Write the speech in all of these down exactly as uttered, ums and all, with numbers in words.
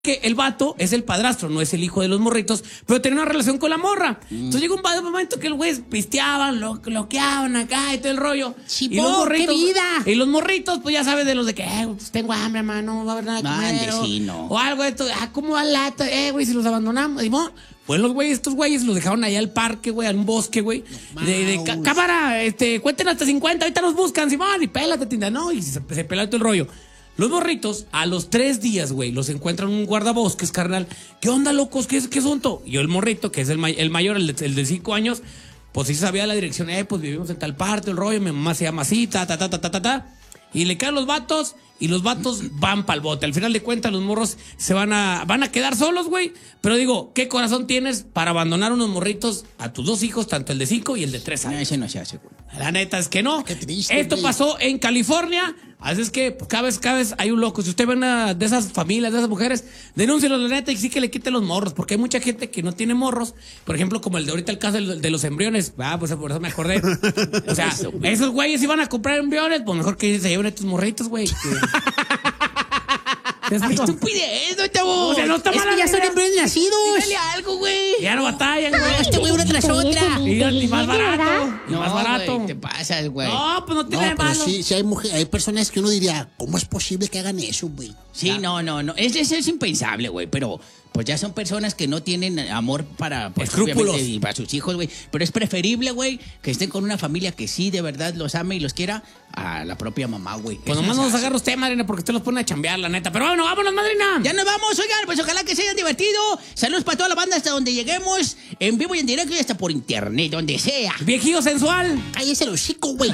que el vato es el padrastro, no es el hijo de los morritos, pero tenía una relación con la morra. Mm. Entonces llegó un momento que el güey pisteaban, lo bloqueaban acá y todo el rollo. Chipó, y los morritos, qué vida. Y los morritos, pues ya sabes de los de que, eh, pues tengo hambre, hermano, no va a haber nada que comer. Ande, o, sí, no. o algo de esto, ah, ¿cómo va la lata? Eh, güey, si los abandonamos. Y bueno, pues los güeyes, estos güeyes los dejaron allá al parque, güey, a un bosque, güey. No, de, de cá- cámara, este, cuenten hasta cincuenta, ahorita nos buscan, Simón, y pélate, tinda, no, y se, se peló todo el rollo. Los morritos, a los tres días, güey, los encuentran un guardabosques, carnal. ¿Qué onda, locos? ¿Qué es qué asunto? Y yo, el morrito, que es el, may el mayor, el de, el de cinco años, pues sí sabía la dirección. Eh, pues vivimos en tal parte, el rollo, mi mamá se llama así, ta, ta, ta, ta, ta, ta, ta. Y le caen los vatos y los vatos van pa'l bote. Al final de cuentas, los morros se van a, van a quedar solos, güey. Pero digo, ¿qué corazón tienes para abandonar unos morritos a tus dos hijos, tanto el de cinco y el de tres años? No, ese no se hace, güey. La neta es que no. Qué triste, Esto güey. pasó en California. Así es que pues, cada vez, cada vez hay un loco. Si usted ve una de esas familias, de esas mujeres, denúncielo, la neta, y sí que le quite los morros. Porque hay mucha gente que no tiene morros. Por ejemplo, como el de ahorita, el caso de, de los embriones. Ah, pues por eso me acordé. O sea, esos güeyes iban a comprar embriones, pues mejor que se lleven estos morritos, güey. ¿Te explico? Estupidez, no te voy. O sea, no está Es mala que ya idea. son embriones nacidos. Dale algo, güey. Ya no batallan, güey. Este güey una tras otra. Y, y más barato. Y más barato. Güey, te pasas, güey. No, pues no No, tiene de pero malo. sí, sí hay, mujer, hay personas que uno diría, ¿cómo es posible que hagan eso, güey? Sí, no, no, no. Es, es, es impensable, güey, pero pues ya son personas que no tienen amor para pues, Escrúpulos. obviamente, y para sus hijos, güey. Pero es preferible, güey, que estén con una familia que sí de verdad los ame y los quiera a la propia mamá, güey. Pues Eso nomás no nos se hace. agarra usted, madrina, porque usted los pone a chambear, la neta. Pero bueno, vámonos, madrina. Ya nos vamos, oigan, pues ojalá que se hayan divertido. Saludos para toda la banda hasta donde lleguemos, en vivo y en directo y hasta por internet, donde sea. Viejillo sensual. Cállese el hocico, güey.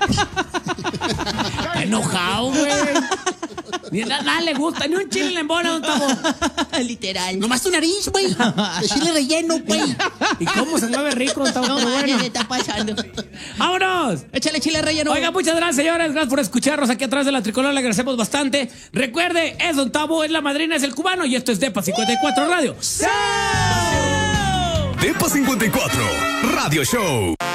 Está enojado, güey. Ni na- nada le gusta, ni un chile le embona, don Tavo. Literal. Nomás tu nariz, güey. De chile relleno, güey. ¿Y cómo se mueve rico, don Tavo? No, Pero bueno. bueno. ¿Qué está pasando? ¡Vámonos! Échale chile relleno. Oiga, muchas gracias, señores. Gracias por escucharnos aquí atrás de la tricolor. Le agradecemos bastante. Recuerde, es don Tavo, es la madrina, es el cubano. Y esto es Depa cincuenta y cuatro Radio. Depa cincuenta y cuatro Radio Show.